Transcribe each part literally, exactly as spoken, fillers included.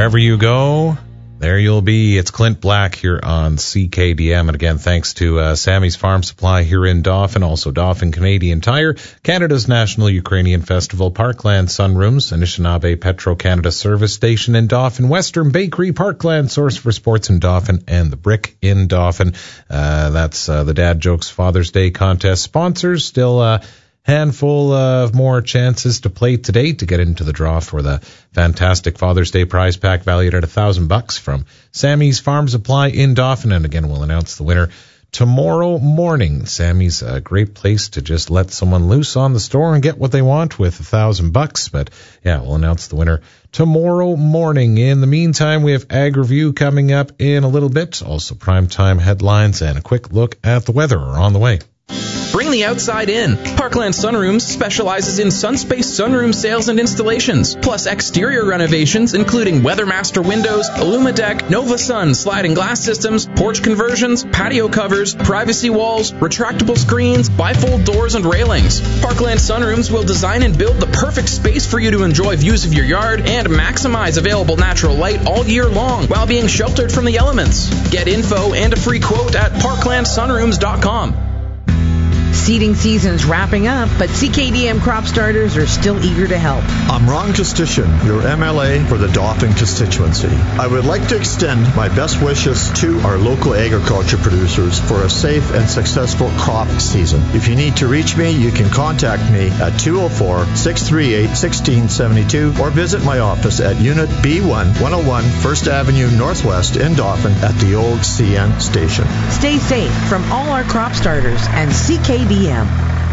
Wherever you go, there you'll be. It's Clint Black here on C K D M. And again, thanks to uh, Sammy's Farm Supply here in Dauphin, also Dauphin Canadian Tire, Canada's National Ukrainian Festival, Parkland Sunrooms, Anishinaabe Petro-Canada Service Station in Dauphin, Western Bakery, Parkland Source for Sports in Dauphin, and The Brick in Dauphin. Uh, that's uh, the Dad Jokes Father's Day contest sponsors. Still a uh, handful of more chances to play today to get into the draw for the fantastic Father's Day prize pack valued at a thousand bucks from Sammy's Farm Supply in Dauphin. And again, we'll announce the winner tomorrow morning. Sammy's a great place to just let someone loose on the store and get what they want with a thousand bucks. But yeah, we'll announce the winner tomorrow morning. In the meantime, we have Ag Review coming up in a little bit. Also primetime headlines and a quick look at the weather are on the way. Bring the outside in. Parkland Sunrooms specializes in SunSpace sunroom sales and installations, plus exterior renovations including Weathermaster windows, IllumiDeck, Nova Sun sliding glass systems, porch conversions, patio covers, privacy walls, retractable screens, bifold doors and railings. Parkland Sunrooms will design and build the perfect space for you to enjoy views of your yard and maximize available natural light all year long while being sheltered from the elements. Get info and a free quote at parkland sunrooms dot com. Seeding season's wrapping up, but C K D M crop starters are still eager to help. I'm Ron Kostitian, your M L A for the Dauphin constituency. I would like to extend my best wishes to our local agriculture producers for a safe and successful crop season. If you need to reach me, you can contact me at two oh four, six three eight, one six seven two or visit my office at Unit B one, one oh one First Avenue Northwest in Dauphin at the old C N station. Stay safe from all our crop starters and C K D M.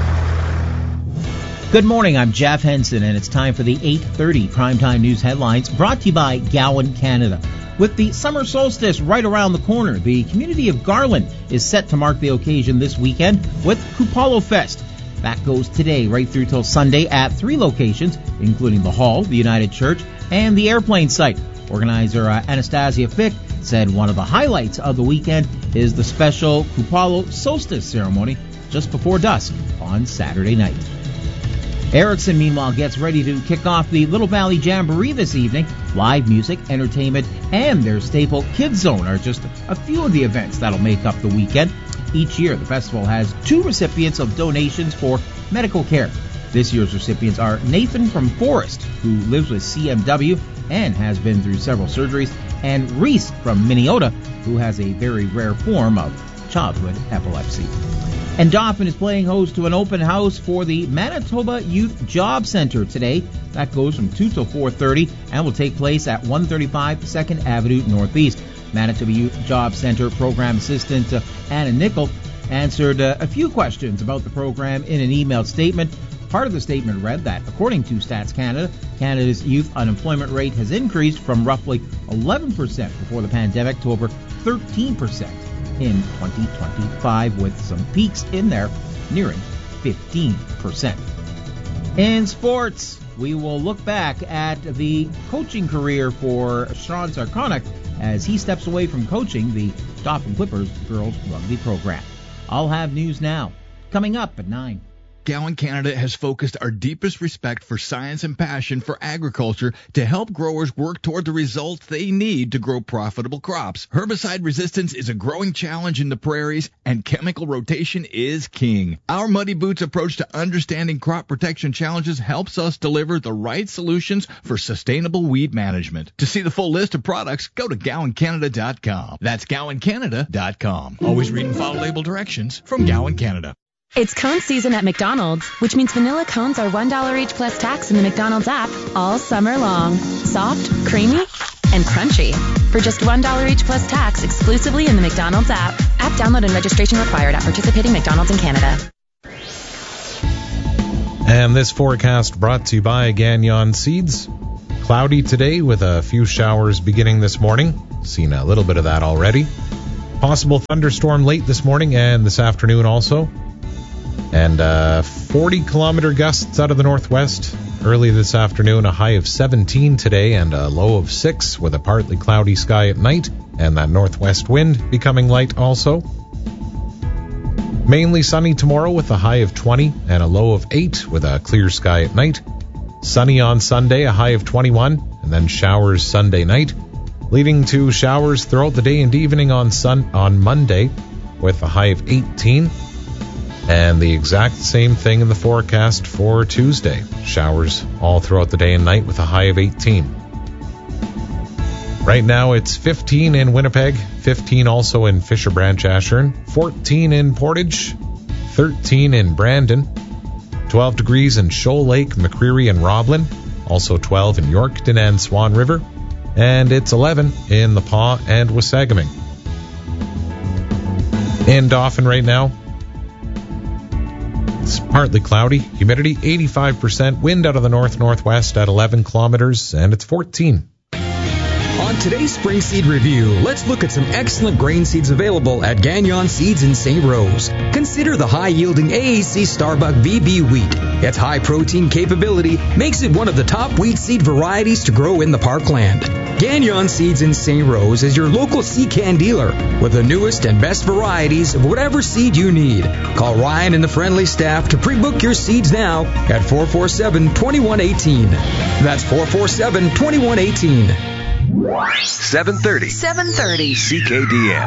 Good morning, I'm Jeff Henson, and it's time for the eight thirty Primetime News headlines brought to you by Gowan Canada. With the summer solstice right around the corner, the community of Garland is set to mark the occasion this weekend with Kupalo Fest. That goes today right through till Sunday at three locations, including the Hall, the United Church, and the Airplane site. Organizer uh, Anastasia Fick said one of the highlights of the weekend is the special Kupalo Solstice ceremony just before dusk on Saturday night. Erickson, meanwhile, gets ready to kick off the Little Valley Jamboree this evening. Live music, entertainment, and their staple Kids Zone are just a few of the events that'll make up the weekend. Each year, the festival has two recipients of donations for medical care. This year's recipients are Nathan from Forest, who lives with C M W and has been through several surgeries, and Reese from Minneota, who has a very rare form of childhood epilepsy. And Dauphin is playing host to an open house for the Manitoba Youth Job Center today. That goes from two till four thirty and will take place at one thirty-five second Avenue Northeast. Manitoba Youth Job Center Program Assistant uh, Anna Nickel answered uh, a few questions about the program in an emailed statement. Part of the statement read that, according to Stats Canada, Canada's youth unemployment rate has increased from roughly eleven percent before the pandemic to over thirteen percent in twenty twenty-five, with some peaks in there nearing fifteen percent. In sports, we will look back at the coaching career for Sean Sarkonik as he steps away from coaching the Dauphin Clippers girls rugby program. I'll have news now, coming up at nine. Gowan Canada has focused our deepest respect for science and passion for agriculture to help growers work toward the results they need to grow profitable crops. Herbicide resistance is a growing challenge in the prairies, and chemical rotation is king. Our Muddy Boots approach to understanding crop protection challenges helps us deliver the right solutions for sustainable weed management. To see the full list of products, go to gowan canada dot com. That's gowan canada dot com. Always read and follow label directions from Gowan Canada. It's cone season at McDonald's, which means vanilla cones are one dollar each plus tax in the McDonald's app all summer long. Soft, creamy, and crunchy. For just one dollar each plus tax exclusively in the McDonald's app. App download and registration required at participating McDonald's in Canada. And this forecast brought to you by Gagnon Seeds. Cloudy today with a few showers beginning this morning. Seen a little bit of that already. Possible thunderstorm late this morning and this afternoon also. And uh, forty kilometer gusts out of the northwest early this afternoon, a high of seventeen today and a low of six with a partly cloudy sky at night and that northwest wind becoming light also. Mainly sunny tomorrow with a high of twenty and a low of eight with a clear sky at night. Sunny on Sunday, a high of twenty-one, and then showers Sunday night, leading to showers throughout the day and evening on sun on Monday with a high of eighteen. And the exact same thing in the forecast for Tuesday. Showers all throughout the day and night with a high of eighteen. Right now it's fifteen in Winnipeg, fifteen also in Fisher Branch Ashern, fourteen in Portage, thirteen in Brandon, twelve degrees in Shoal Lake, McCreary and Roblin, also twelve in Yorkton and Swan River, and it's eleven in the Paw and Wasagaming. In Dauphin right now, it's partly cloudy, humidity eighty-five percent, wind out of the north-northwest at eleven kilometers, and it's fourteen. On today's Spring Seed Review, let's look at some excellent grain seeds available at Gagnon Seeds in Saint Rose. Consider the high-yielding A A C Starbuck V B wheat. Its high protein capability makes it one of the top wheat seed varieties to grow in the parkland. Gagnon Seeds in Saint Rose is your local C-Can dealer with the newest and best varieties of whatever seed you need. Call Ryan and the friendly staff to pre-book your seeds now at four four seven, two one one eight. That's four four seven, two one one eight. seven thirty. seven thirty. C K D M.